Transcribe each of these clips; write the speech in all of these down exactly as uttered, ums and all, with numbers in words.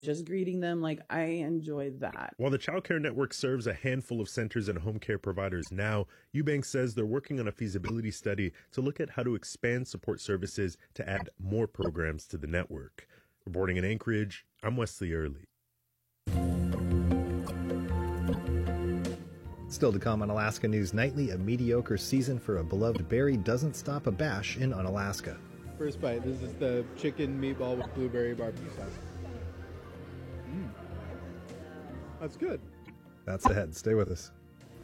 just greeting them. Like, I enjoy that. While the Child Care Network serves a handful of centers and home care providers now, Eubank says they're working on a feasibility study to look at how to expand support services to add more programs to the network. Reporting in Anchorage, I'm Wesley Early. Still to come on Alaska News Nightly, a mediocre season for a beloved berry doesn't stop a bash in Unalaska. First bite, this is the chicken meatball with blueberry barbecue sauce. Mmm. That's good. That's ahead. Stay with us.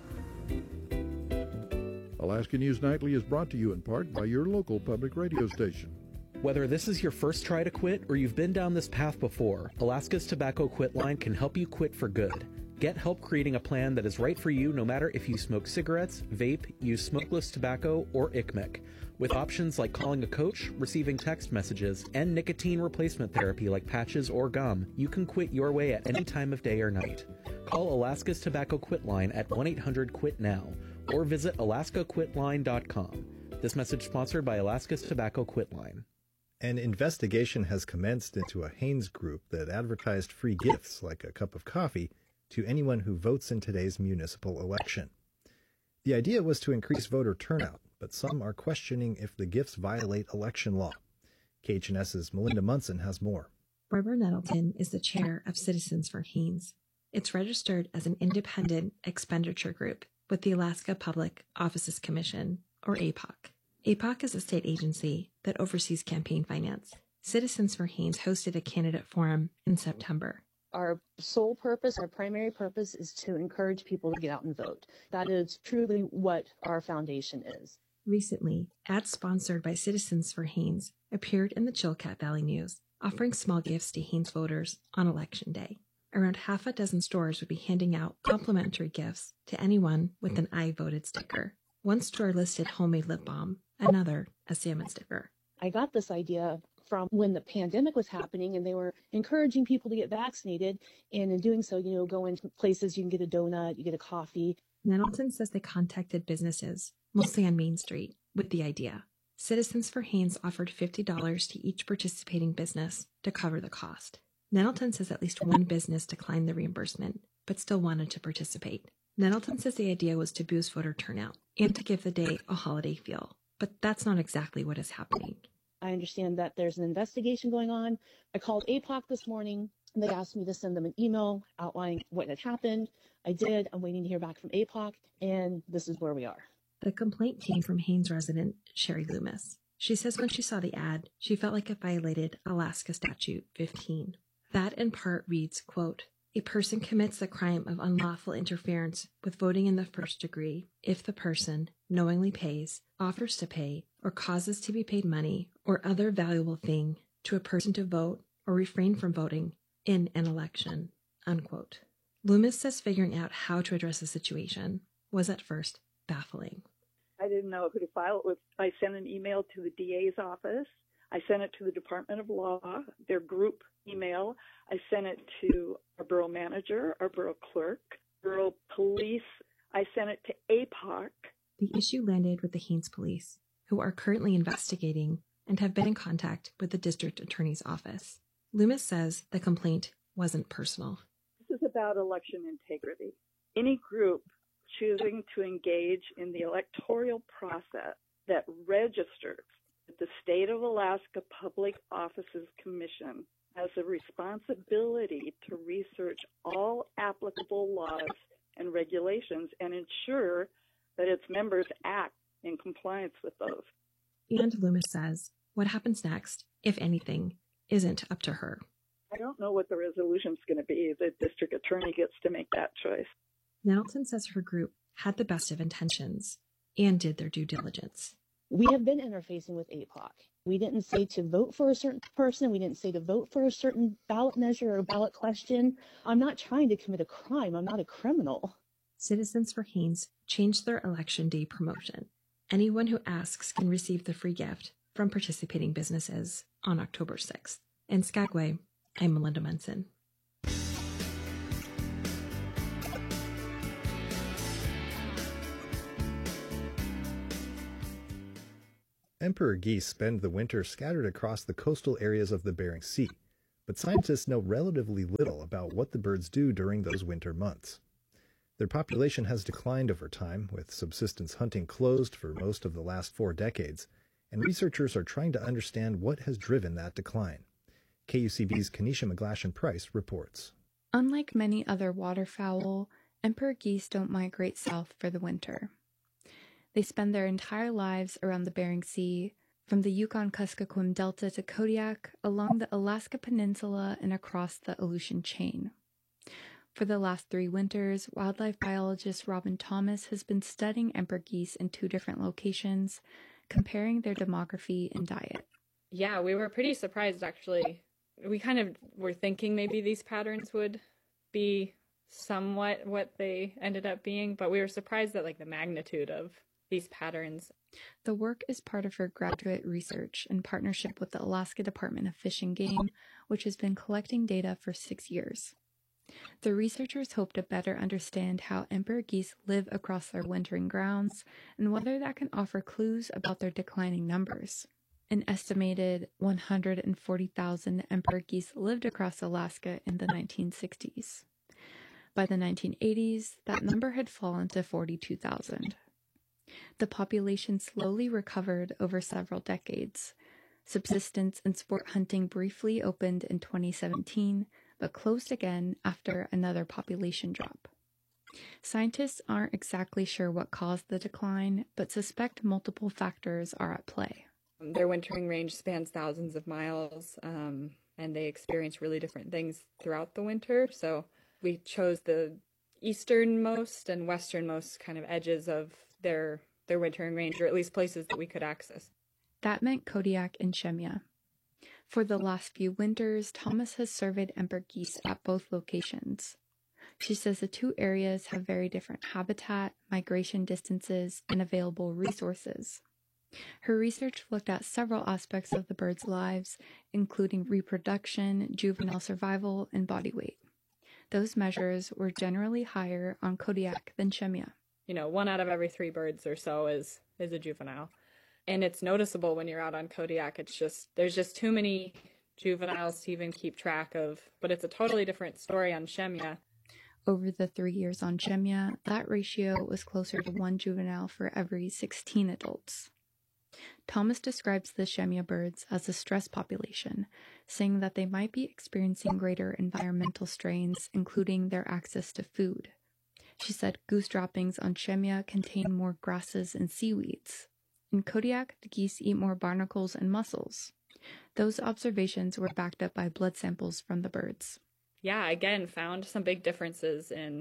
Alaska News Nightly is brought to you in part by your local public radio station. Whether this is your first try to quit or you've been down this path before, Alaska's Tobacco Quit Line can help you quit for good. Get help creating a plan that is right for you no matter if you smoke cigarettes, vape, use smokeless tobacco, or I C M E C. With options like calling a coach, receiving text messages, and nicotine replacement therapy like patches or gum, you can quit your way at any time of day or night. Call Alaska's Tobacco Quit Line at one eight hundred quit now or visit alaska quit line dot com. This message sponsored by Alaska's Tobacco Quit Line. An investigation has commenced into a Hanes group that advertised free gifts like a cup of coffee to anyone who votes in today's municipal election. The idea was to increase voter turnout, but some are questioning if the gifts violate election law. K H N S's Melinda Munson has more. Barbara Nettleton is the chair of Citizens for Hanes. It's registered as an independent expenditure group with the Alaska Public Offices Commission, or A P O C. A P O C is a state agency that oversees campaign finance. Citizens for Hanes hosted a candidate forum in September. Our sole purpose, our primary purpose, is to encourage people to get out and vote. That is truly what our foundation is. Recently, ads sponsored by Citizens for Hanes appeared in the Chilkat Valley News, offering small gifts to Hanes voters on Election Day. Around half a dozen stores would be handing out complimentary gifts to anyone with an I voted sticker. One store listed homemade lip balm, another a salmon sticker. I got this idea from when the pandemic was happening and they were encouraging people to get vaccinated. And in doing so, you know, go into places, you can get a donut, you get a coffee. Nettleton says they contacted businesses, mostly on Main Street, with the idea. Citizens for Hanes offered fifty dollars to each participating business to cover the cost. Nettleton says at least one business declined the reimbursement, but still wanted to participate. Nettleton says the idea was to boost voter turnout and to give the day a holiday feel, but that's not exactly what is happening. I understand that there's an investigation going on. I called A P O C this morning, and they asked me to send them an email outlining what had happened. I did. I'm waiting to hear back from A P O C, and this is where we are. The complaint came from Hanes resident Sherry Loomis. She says when she saw the ad, she felt like it violated Alaska Statute fifteen. That in part reads, quote, "A person commits the crime of unlawful interference with voting in the first degree if the person knowingly pays, offers to pay, or causes to be paid money or other valuable thing to a person to vote or refrain from voting in an election," unquote. Loomis says figuring out how to address the situation was at first baffling. I didn't know who to file it with. I sent an email to the D A's office. I sent it to the Department of Law, their group email. I sent it to our borough manager, our borough clerk, borough police. I sent it to A P O C. The issue landed with the Haines police, who are currently investigating and have been in contact with the district attorney's office. Loomis says the complaint wasn't personal. This is about election integrity. Any group choosing to engage in the electoral process that registers with the State of Alaska Public Offices Commission has a responsibility to research all applicable laws and regulations and ensure that its members act in compliance with those. And Loomis says what happens next, if anything, isn't up to her. I don't know what the resolution's going to be. The district attorney gets to make that choice. Nettleton says her group had the best of intentions and did their due diligence. We have been interfacing with A P O C. We didn't say to vote for a certain person. We didn't say to vote for a certain ballot measure or ballot question. I'm not trying to commit a crime. I'm not a criminal. Citizens for Haines changed their election day promotion. Anyone who asks can receive the free gift from participating businesses on October sixth. In Skagway, I'm Melinda Munson. Emperor geese spend the winter scattered across the coastal areas of the Bering Sea. but scientists know relatively little about what the birds do during those winter months. Their population has declined over time, with subsistence hunting closed for most of the last four decades, and researchers are trying to understand what has driven that decline. K U C B's Kenesha McGlashan-Price reports. Unlike many other waterfowl, emperor geese don't migrate south for the winter. They spend their entire lives around the Bering Sea, from the Yukon-Kuskokwim Delta to Kodiak, along the Alaska Peninsula and across the Aleutian Chain. For the last three winters, wildlife biologist Robin Thomas has been studying emperor geese in two different locations, comparing their demography and diet. Yeah, we were pretty surprised, actually. We kind of were thinking maybe these patterns would be somewhat what they ended up being, but we were surprised at like the magnitude of these patterns. The work is part of her graduate research in partnership with the Alaska Department of Fish and Game, which has been collecting data for six years. The researchers hope to better understand how emperor geese live across their wintering grounds and whether that can offer clues about their declining numbers. An estimated one hundred forty thousand emperor geese lived across Alaska in the nineteen sixties. By the nineteen eighties, that number had fallen to forty-two thousand. The population slowly recovered over several decades. Subsistence and sport hunting briefly opened in twenty seventeen, but closed again after another population drop. Scientists aren't exactly sure what caused the decline, but suspect multiple factors are at play. Their wintering range spans thousands of miles, um, and they experience really different things throughout the winter. So we chose the easternmost and westernmost kind of edges of their their wintering range, or at least places that we could access. That meant Kodiak and Shemya. For the last few winters, Thomas has surveyed emperor geese at both locations. She says the two areas have very different habitat, migration distances, and available resources. Her research looked at several aspects of the birds' lives, including reproduction, juvenile survival, and body weight. Those measures were generally higher on Kodiak than Shemya. You know, one out of every three birds or so is is a juvenile. And it's noticeable when you're out on Kodiak. It's just, there's just too many juveniles to even keep track of. But it's a totally different story on Shemya. Over the three years on Shemya, that ratio was closer to one juvenile for every sixteen adults. Thomas describes the Shemya birds as a stress population, saying that they might be experiencing greater environmental strains, including their access to food. She said goose droppings on Shemya contain more grasses and seaweeds. In Kodiak, the geese eat more barnacles and mussels. Those observations were backed up by blood samples from the birds. Yeah, again, found some big differences in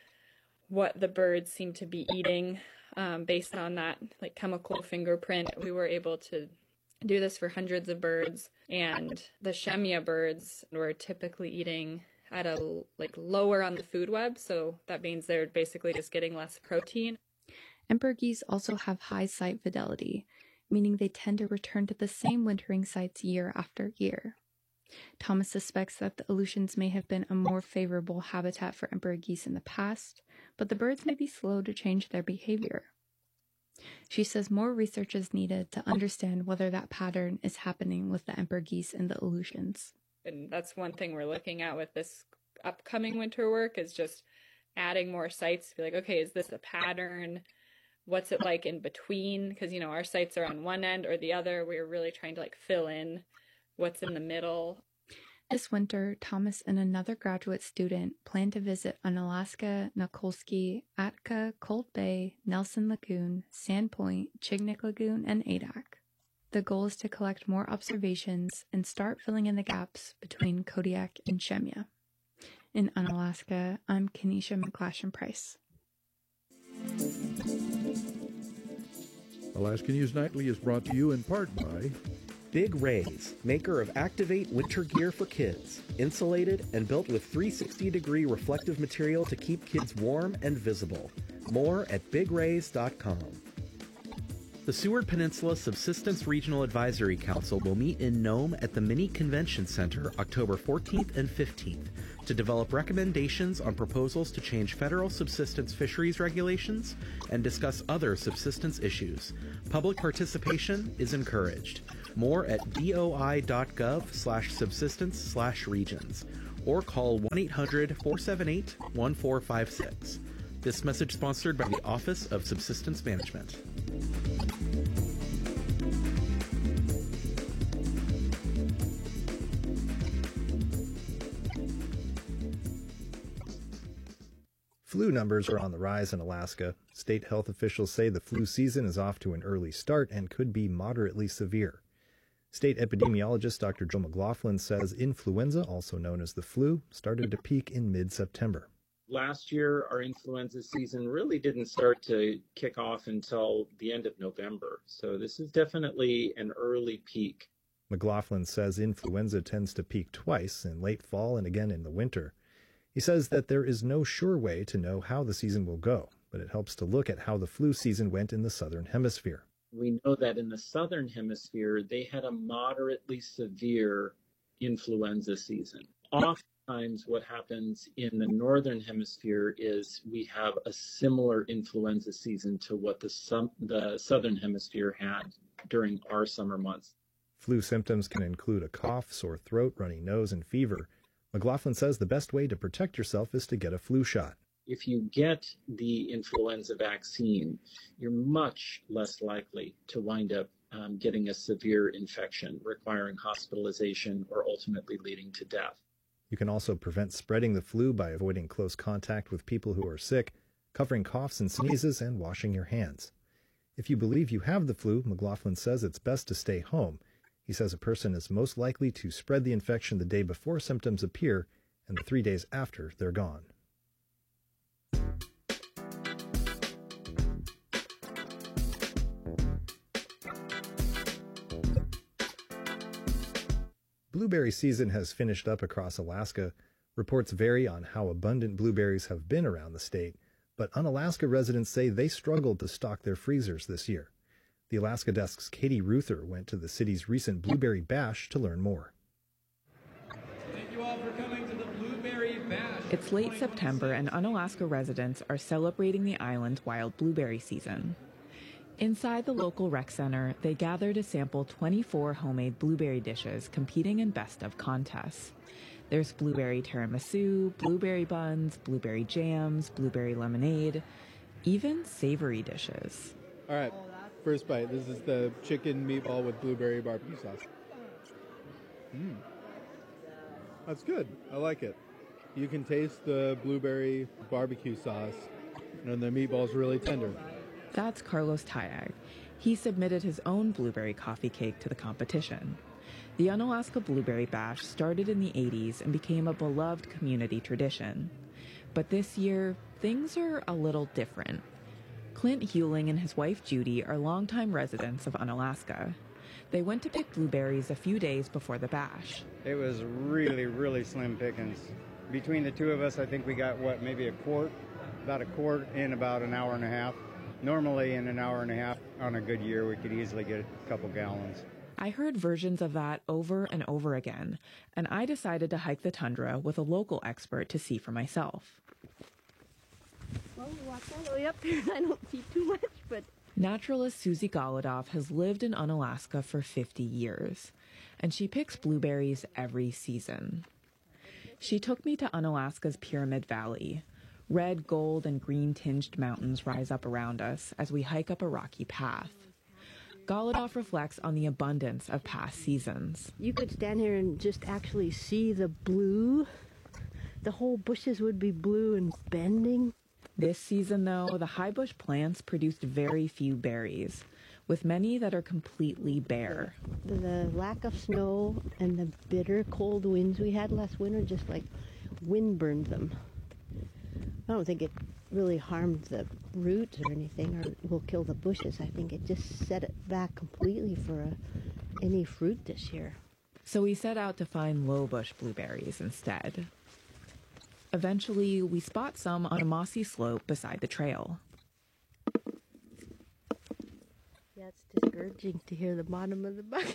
what the birds seem to be eating. Um, based on that like chemical fingerprint, we were able to do this for hundreds of birds, and the Shemya birds were typically eating at a like lower on the food web, so that means they're basically just getting less protein. Emperor geese also have high site fidelity, meaning they tend to return to the same wintering sites year after year. Thomas suspects that the Aleutians may have been a more favorable habitat for emperor geese in the past, but the birds may be slow to change their behavior. She says more research is needed to understand whether that pattern is happening with the emperor geese in the Aleutians. And that's one thing we're looking at with this upcoming winter work, is just adding more sites to be like, okay, is this a pattern? What's it like in between? Because, you know, our sites are on one end or the other. We're really trying to like fill in what's in the middle. This winter, Thomas and another graduate student plan to visit Unalaska, Nikolsky, Atka, Cold Bay, Nelson Lagoon, Sandpoint, Chignik Lagoon, and Adak. The goal is to collect more observations and start filling in the gaps between Kodiak and Shemya. In Unalaska, I'm Kenesha McGlashan-Price. Alaska News Nightly is brought to you in part by Big Rays, maker of Activate winter gear for kids. Insulated and built with three hundred sixty degree reflective material to keep kids warm and visible. More at big rays dot com. The Seward Peninsula Subsistence Regional Advisory Council will meet in Nome at the Mini Convention Center October fourteenth and fifteenth to develop recommendations on proposals to change federal subsistence fisheries regulations and discuss other subsistence issues. Public participation is encouraged. More at doi.gov slash subsistence slash regions or call one eight hundred, four seven eight, one four five six. This message sponsored by the Office of Subsistence Management. Flu numbers are on the rise in Alaska. State health officials say the flu season is off to an early start and could be moderately severe. State epidemiologist Doctor Joe McLaughlin says influenza, also known as the flu, started to peak in mid-September. Last year, our influenza season really didn't start to kick off until the end of November. So this is definitely an early peak. McLaughlin says influenza tends to peak twice, in late fall and again in the winter. He says that there is no sure way to know how the season will go, but it helps to look at how the flu season went in the Southern Hemisphere. We know that in the Southern Hemisphere, they had a moderately severe influenza season. Oftentimes what happens in the Northern Hemisphere is we have a similar influenza season to what the, sum, the Southern Hemisphere had during our summer months. Flu symptoms can include a cough, sore throat, runny nose, and fever. McLaughlin says the best way to protect yourself is to get a flu shot. If you get the influenza vaccine, you're much less likely to wind up um, getting a severe infection requiring hospitalization or ultimately leading to death. You can also prevent spreading the flu by avoiding close contact with people who are sick, covering coughs and sneezes, and washing your hands. If you believe you have the flu, McLaughlin says it's best to stay home. He says a person is most likely to spread the infection the day before symptoms appear and the three days after they're gone. Blueberry season has finished up across Alaska. Reports vary on how abundant blueberries have been around the state, but Unalaska residents say they struggled to stock their freezers this year. The Alaska Desk's Katie Ruther went to the city's recent Blueberry Bash to learn more. Thank you all for coming to the Blueberry Bash. It's late September and Unalaska residents are celebrating the island's wild blueberry season. Inside the local rec center, they gather to sample twenty-four homemade blueberry dishes competing in best of contests. There's blueberry tiramisu, blueberry buns, blueberry jams, blueberry lemonade, even savory dishes. All right. First bite. This is the chicken meatball with blueberry barbecue sauce. Mmm. That's good. I like it. You can taste the blueberry barbecue sauce, and the meatball's really tender. That's Carlos Tayag. He submitted his own blueberry coffee cake to the competition. The Unalaska Blueberry Bash started in the eighties and became a beloved community tradition. But this year, things are a little different. Clint Hewling and his wife Judy are longtime residents of Unalaska. They went to pick blueberries a few days before the bash. It was really, really slim pickings. Between the two of us, I think we got, what, maybe a quart? About a quart in about an hour and a half. Normally, in an hour and a half, on a good year, we could easily get a couple gallons. I heard versions of that over and over again, and I decided to hike the tundra with a local expert to see for myself. Well, we walked all the way up here. I don't see too much, but... Naturalist Susie Golodoff has lived in Unalaska for fifty years, and she picks blueberries every season. She took me to Unalaska's Pyramid Valley. Red, gold, and green-tinged mountains rise up around us as we hike up a rocky path. Golodoff reflects on the abundance of past seasons. You could stand here and just actually see the blue. The whole bushes would be blue and bending. This season, though, the high-bush plants produced very few berries, with many that are completely bare. The, the lack of snow and the bitter cold winds we had last winter just like wind burned them. I don't think it really harmed the roots or anything or will kill the bushes. I think it just set it back completely for a, any fruit this year. So we set out to find low-bush blueberries instead. Eventually, we spot some on a mossy slope beside the trail. Yeah, it's discouraging to hear the bottom of the bucket.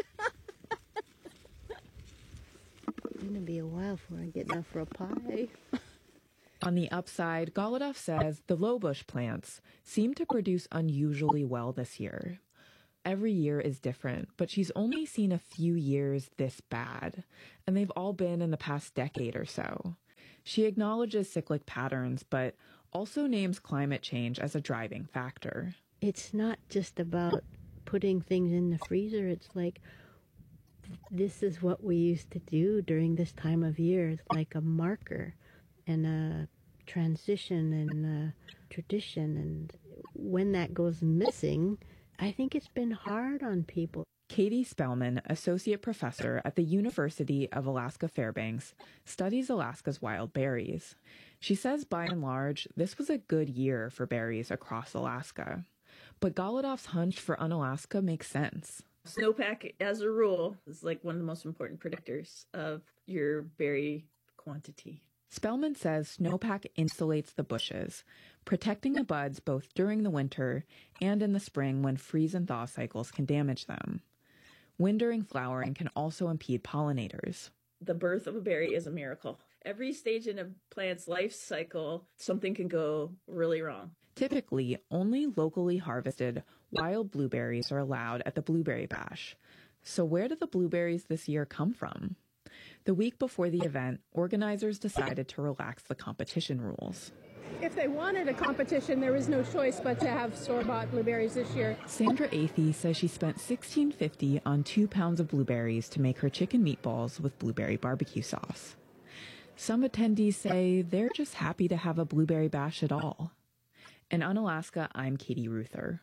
It's going to be a while before I get enough for a pie. On the upside, Golodoff says the low-bush plants seem to produce unusually well this year. every year is different, but she's only seen a few years this bad, and they've all been in the past decade or so. She acknowledges cyclic patterns, but also names climate change as a driving factor. It's not just about putting things in the freezer. It's like, this is what we used to do during this time of year. It's like a marker and a transition and a tradition. And when that goes missing, I think it's been hard on people. Katie Spellman, associate professor at the University of Alaska Fairbanks, studies Alaska's wild berries. She says by and large, this was a good year for berries across Alaska. But Golodov's hunch for Unalaska makes sense. Snowpack, as a rule, is like one of the most important predictors of your berry quantity. Spellman says snowpack insulates the bushes, protecting the buds both during the winter and in the spring when freeze and thaw cycles can damage them. Wintering flowering can also impede pollinators. The birth of a berry is a miracle. Every stage in a plant's life cycle, something can go really wrong. Typically, only locally harvested wild blueberries are allowed at the Blueberry Bash. So where did the blueberries this year come from? The week before the event, organizers decided to relax the competition rules. If they wanted a competition, there was no choice but to have store-bought blueberries this year. Sandra Athey says she spent sixteen fifty on two pounds of blueberries to make her chicken meatballs with blueberry barbecue sauce. Some attendees say they're just happy to have a blueberry bash at all. In Unalaska, I'm Katie Ruther.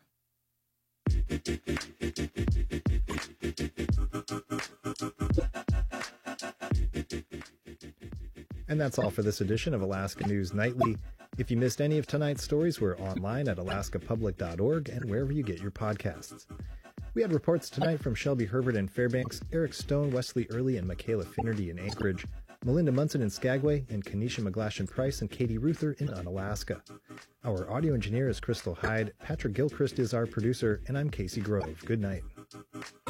And that's all for this edition of Alaska News Nightly. If you missed any of tonight's stories, we're online at alaska public dot org and wherever you get your podcasts. We had reports tonight from Shelby Herbert in Fairbanks, Eric Stone, Wesley Early, and Michaela Finnerty in Anchorage, Melinda Munson in Skagway, and Kenesha McGlashan-Price and Katie Ruther in Unalaska. Our audio engineer is Crystal Hyde, Patrick Gilchrist is our producer, and I'm Casey Grove. Good night.